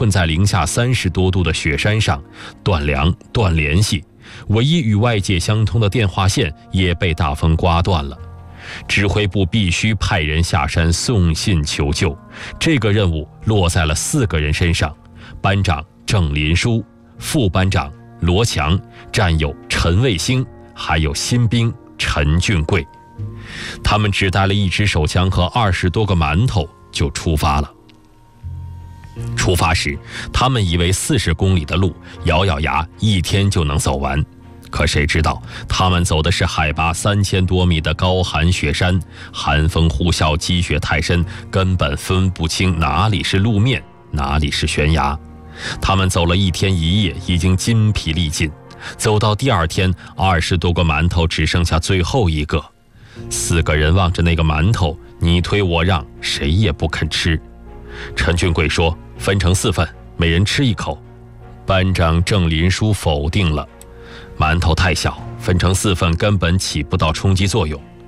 困在零下30多度的雪山上，断粮、断联系，唯一与外界相通的电话线也被大风刮断了。指挥部必须派人下山送信求救，这个任务落在了4个人身上：班长郑林书、副班长罗强、战友陈卫星，还有新兵陈俊贵。他们只带了1支手枪和20多个馒头就出发了。出发时，他们以为40公里的路，咬咬牙1天就能走完。可谁知道，他们走的是海拔3000多米的高寒雪山，寒风呼啸，积雪太深，根本分不清哪里是路面，哪里是悬崖。他们走了1天1夜，已经筋疲力尽。走到第2天，20多个馒头只剩下最后1个。4个人望着那个馒头，你推我让，谁也不肯吃。陈俊贵说：“分成4份，每人吃1口。”班长郑林书否定了，馒头太小，分成4份根本起不到冲击作用。